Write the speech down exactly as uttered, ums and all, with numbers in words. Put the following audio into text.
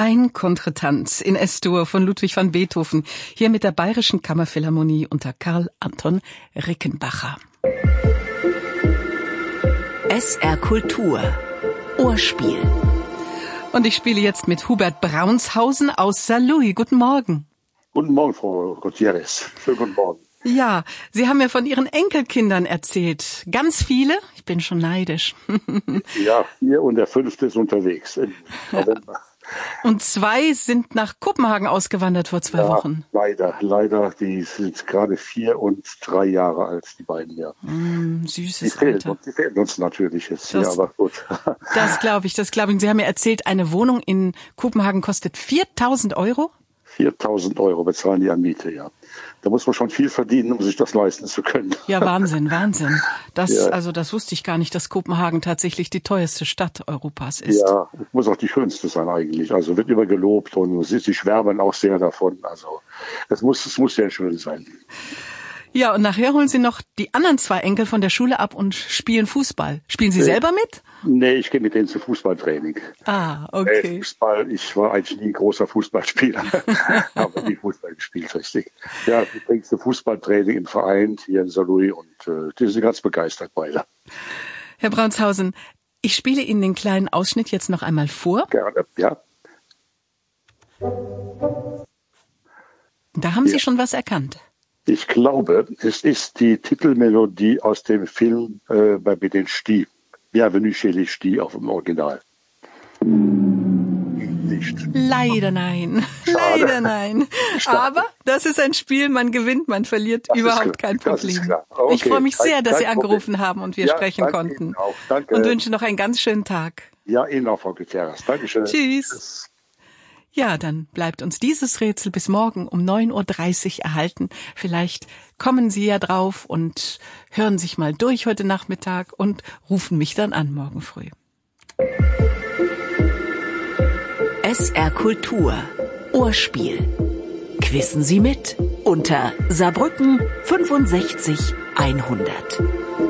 Ein Contretanz in S-Dur von Ludwig van Beethoven, hier mit der Bayerischen Kammerphilharmonie unter Karl Anton Rickenbacher. S R Kultur Ohrspiel. Und ich spiele jetzt mit Hubert Braunshausen aus Saarlouis. Guten Morgen. Guten Morgen, Frau Gutierrez. Schönen guten Morgen. Ja, Sie haben mir von Ihren Enkelkindern erzählt. Ganz viele? Ich bin schon neidisch. Ja, vier und der fünfte ist unterwegs im November. Und zwei sind nach Kopenhagen ausgewandert vor zwei ja, Wochen. Leider, leider. Die sind gerade vier und drei Jahre alt, die beiden, ja. Mm, süßes die fehlen, Alter. Die fehlen uns natürlich jetzt das, hier, aber gut. Das glaube ich, das glaube ich. Sie haben mir erzählt, eine Wohnung in Kopenhagen kostet viertausend Euro? viertausend Euro bezahlen die an Miete, ja. Da muss man schon viel verdienen, um sich das leisten zu können. Ja, Wahnsinn, Wahnsinn. Das, ja. Also das wusste ich gar nicht, dass Kopenhagen tatsächlich die teuerste Stadt Europas ist. Ja, muss auch die schönste sein eigentlich. Also wird immer gelobt und sie schwärmen auch sehr davon. Also es muss, es muss sehr schön sein. Ja, und nachher holen Sie noch die anderen zwei Enkel von der Schule ab und spielen Fußball. Spielen Sie nee. selber mit? Nee, ich gehe mit denen zum Fußballtraining. Ah, okay. Äh, Fußball, ich war eigentlich nie ein großer Fußballspieler, habe nie Fußball gespielt, richtig. Ja, ich bringe zum Fußballtraining im Verein hier in Saarlouis und äh, die sind ganz begeistert beide. Herr Braunshausen, ich spiele Ihnen den kleinen Ausschnitt jetzt noch einmal vor. Gerne, ja. Da haben Sie ja. schon was erkannt. Ich glaube, es ist die Titelmelodie aus dem Film äh, bei den Sti. Bienvenue chez les Sti auf dem Original. Nicht. Leider nein. Schade. Leider nein. Schade. Aber das ist ein Spiel, man gewinnt, man verliert, das überhaupt kein Problem. Okay. Ich freue mich sehr, dass kein Sie angerufen Problem. haben und wir ja, sprechen danke konnten. Ihnen auch. Danke. Und wünsche noch einen ganz schönen Tag. Ja, Ihnen auch, Frau Gutierrez. Dankeschön. Tschüss. Tschüss. Ja, dann bleibt uns dieses Rätsel bis morgen um neun Uhr dreißig erhalten. Vielleicht kommen Sie ja drauf und hören sich mal durch heute Nachmittag und rufen mich dann an morgen früh. S R Kultur Ohrspiel. Quissen Sie mit unter Saarbrücken fünfundsechzig hundert.